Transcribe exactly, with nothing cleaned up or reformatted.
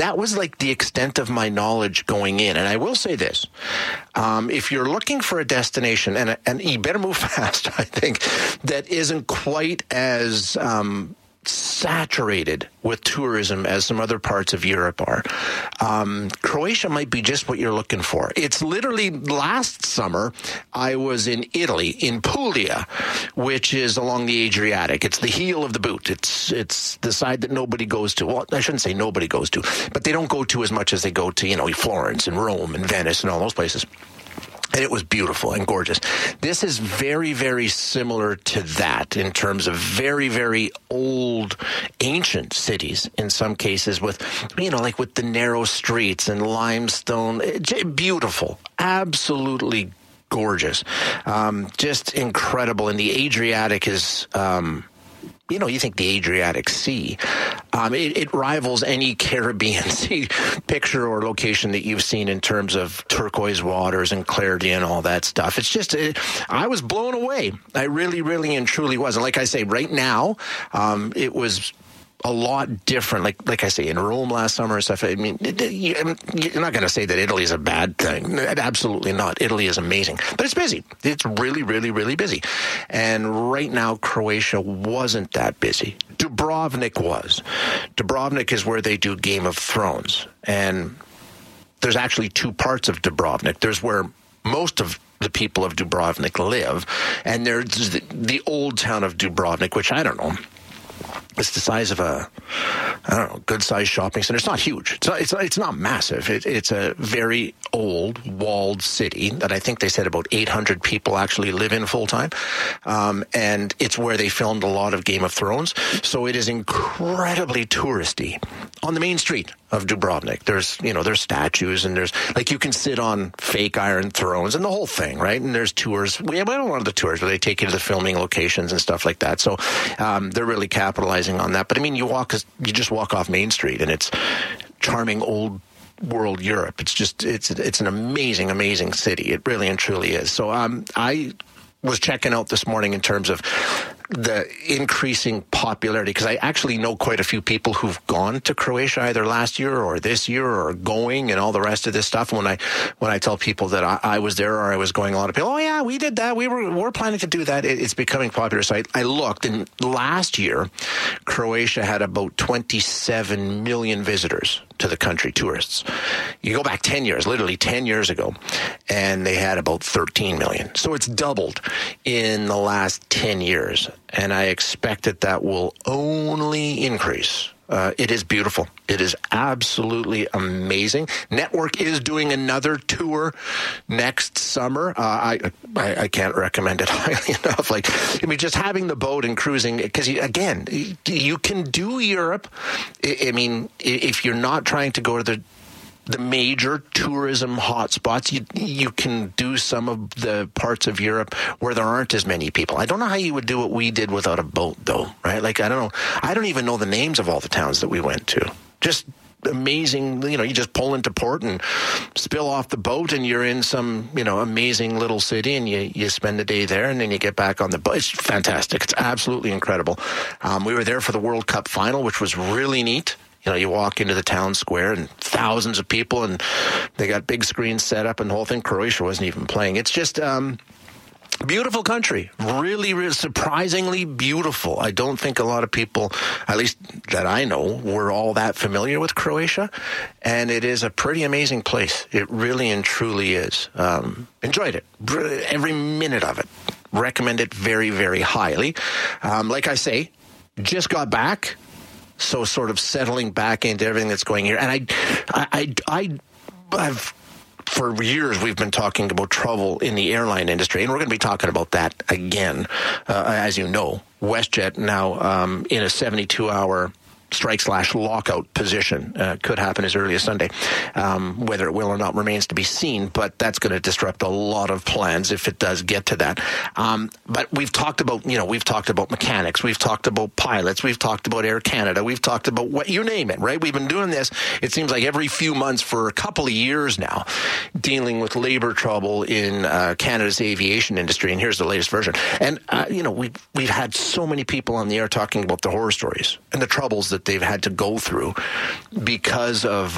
that was like the extent of my knowledge going in. And I will say this, um, if you're looking for a destination, and, and you better move fast, I think, that isn't quite as um, saturated with tourism as some other parts of Europe are, um, Croatia might be just what you're looking for. It's literally last summer, I was in Italy, in Puglia, which is along the Adriatic. It's the heel of the boot. It's it's the side that nobody goes to. Well, I shouldn't say nobody goes to, but they don't go to as much as they go to, you know, Florence and Rome and Venice and all those places. And it was beautiful and gorgeous. This is very, very similar to that in terms of very, very old, ancient cities in some cases with, you know, like with the narrow streets and limestone. Beautiful. Absolutely gorgeous. Um, just incredible. And the Adriatic is... Um, You know, you think the Adriatic Sea, um, it, it rivals any Caribbean Sea picture or location that you've seen in terms of turquoise waters and clarity and all that stuff. It's just, it, I was blown away. I really, really and truly was. And like I say, right now, um, it was a lot different. Like like I say, in Rome last summer and stuff, I mean, it, you, you're not going to say that Italy is a bad thing. Absolutely not. Italy is amazing. But it's busy. It's really, really, really busy. And right now, Croatia wasn't that busy. Dubrovnik was. Dubrovnik is where they do Game of Thrones. And there's actually two parts of Dubrovnik. There's where most of the people of Dubrovnik live. And there's the, the old town of Dubrovnik, which I don't know. It's the size of a, I don't know, good-sized shopping center. It's not huge. It's not, it's, it's not massive. It, it's a very old, walled city that I think they said about eight hundred people actually live in full-time. Um, and it's where they filmed a lot of Game of Thrones. So it is incredibly touristy. On the main street of Dubrovnik, there's, you know, there's statues and there's, like, you can sit on fake iron thrones and the whole thing, right? And there's tours. We have a lot of the tours where they take you to the filming locations and stuff like that. So um, they're really capitalizing on that. But I mean, you walk, you just walk off Main Street and it's charming old world Europe. It's just, it's, it's an amazing, amazing city. It really and truly is. So um, I was checking out this morning in terms of the increasing popularity, because I actually know quite a few people who've gone to Croatia either last year or this year or going and all the rest of this stuff. When I when I tell people that I, I was there or I was going, a lot of people, oh yeah, we did that. We were we're planning to do that. It, it's becoming popular. So I, I looked, and last year, Croatia had about twenty-seven million visitors to the country, tourists. You go back ten years, literally ten years ago, and they had about thirteen million. So it's doubled in the last ten years. And I expect that that will only increase. Uh, it is beautiful. It is absolutely amazing. Network is doing another tour next summer. Uh, I, I I can't recommend it highly enough. Like, I mean, just having the boat and cruising, because again, you can do Europe. I, I mean, if you're not trying to go to the the major tourism hotspots, you you can do some of the parts of Europe where there aren't as many people. I don't know how you would do what we did without a boat, though, right? Like, I don't know. I don't even know the names of all the towns that we went to. Just amazing, you know, you just pull into port and spill off the boat and you're in some, you know, amazing little city, and you, you spend a day there and then you get back on the boat. It's fantastic. It's absolutely incredible. Um, we were there for the World Cup final, which was really neat. You know, you walk into the town square and thousands of people, and they got big screens set up and the whole thing. Croatia wasn't even playing. It's just um, beautiful country. Really, really surprisingly beautiful. I don't think a lot of people, at least that I know, were all that familiar with Croatia. And it is a pretty amazing place. It really and truly is. Um, enjoyed it. Every minute of it. Recommend it very, very highly. Um, like I say, just got back. So sort of settling back into everything that's going here. And I, I, I, I've, for years, we've been talking about trouble in the airline industry, and we're going to be talking about that again. Uh, as you know, WestJet now um, in a seventy-two hour strike slash lockout position. Uh, could happen as early as Sunday. Um, whether it will or not remains to be seen, but that's going to disrupt a lot of plans if it does get to that. Um, but we've talked about, you know, we've talked about mechanics, we've talked about pilots, we've talked about Air Canada, we've talked about what you name it, right? We've been doing this, it seems like every few months for a couple of years now, dealing with labor trouble in uh, Canada's aviation industry, and here's the latest version. And, uh, you know, we've, we've had so many people on the air talking about the horror stories and the troubles that they've had to go through because of